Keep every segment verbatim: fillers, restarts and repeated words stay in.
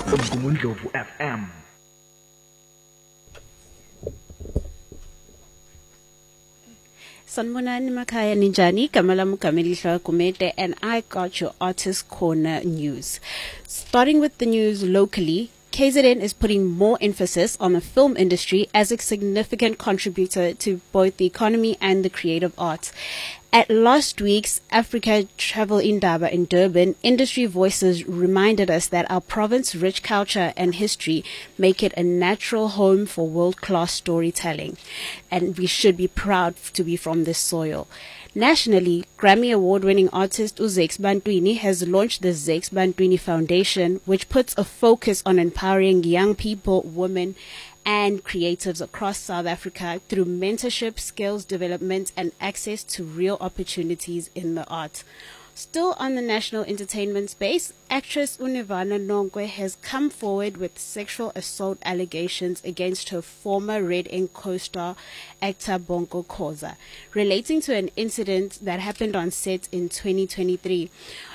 Umgumundlovu F M. Sanmonani Makaya Ninjani, Kamala Mukamelisha Kumete, and I got your Artist Corner news. Starting with the news locally, K Z N is putting more emphasis on the film industry as a significant contributor to both the economy and the creative arts. At last week's Africa Travel Indaba in Durban, industry voices reminded us that our province's rich culture and history make it a natural home for world-class storytelling, and we should be proud to be from this soil. Nationally, Grammy Award-winning artist Uzex Bantwini has launched the Zex Bantwini Foundation, which puts a focus on empowering young people, women, and creatives across South Africa through mentorship, skills development, and access to real opportunities in the arts. Still on the national entertainment space, actress Univana Nongwe has come forward with sexual assault allegations against her former Red Ink co-star actor Bonko Khoza, relating to an incident that happened on set in twenty twenty-three.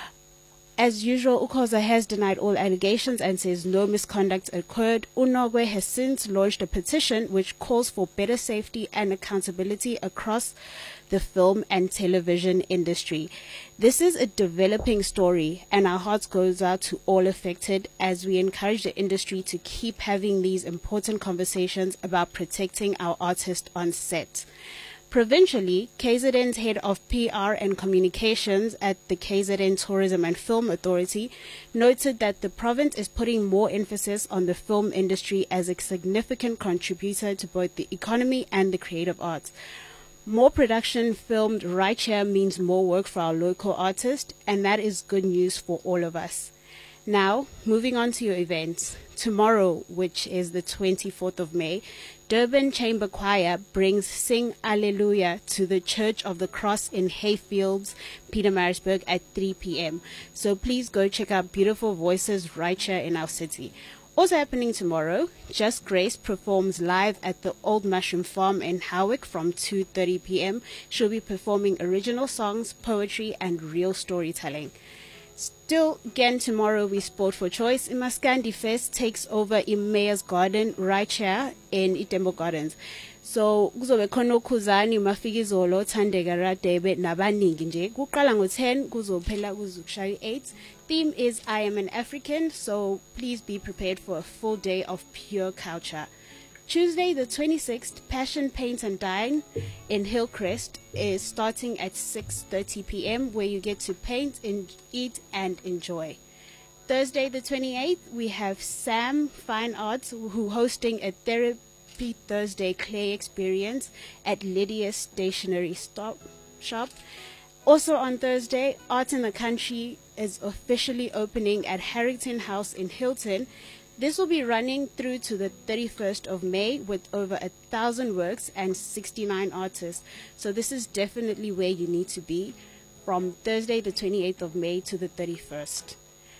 As usual, Ukhoza has denied all allegations and says no misconduct occurred. Unogwe has since launched a petition which calls for better safety and accountability across the film and television industry. This is a developing story, and our hearts goes out to all affected as we encourage the industry to keep having these important conversations about protecting our artists on set. Provincially, K Z N's head of P R and communications at the K Z N Tourism and Film Authority noted that the province is putting more emphasis on the film industry as a significant contributor to both the economy and the creative arts. More production filmed right here means more work for our local artists, and that is good news for all of us. Now, moving on to your events. Tomorrow, which is the twenty-fourth of May, Durban Chamber Choir brings Sing Alleluia to the Church of the Cross in Hayfields, Pietermaritzburg at three p.m. So please go check out beautiful voices right here in our city. Also happening tomorrow, Just Grace performs live at the Old Mushroom Farm in Howick from two thirty p.m. She'll be performing original songs, poetry, and real storytelling. Still, again tomorrow we Sport for Choice. Imaskandi Fest takes over in Mayor's Garden right here in Itembo Gardens. So kuzobe khona ukhuzani mafikizolo Thandeka Radebe nabaningi nje. Kuqala ngo ten kuzophela kuzokushaya eight. Theme is I Am an African, so please be prepared for a full day of pure culture. Tuesday the twenty-sixth, Passion Paint and Dine in Hillcrest is starting at six thirty p.m. where you get to paint, and eat and enjoy. Thursday the twenty-eighth, we have Sam Fine Arts who hosting a Therapy Thursday clay experience at Lydia's Stationery Stop Shop. Also on Thursday, Art in the Country is officially opening at Harrington House in Hilton. This will be running through to the thirty-first of May with over a thousand works and sixty-nine artists. So this is definitely where you need to be from Thursday the twenty-eighth of May to the thirty-first.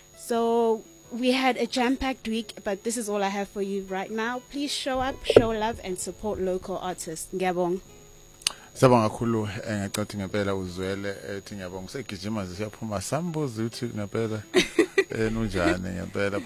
So we had a jam-packed week, but this is all I have for you right now. Please show up, show love, and support local artists. Ngiyabonga. Sabanga kakhulu engacathi ngempela uzwele ethi ngiyabonga segijima siyaphuma sambuza ukuthi ngempela enunjani ngempela.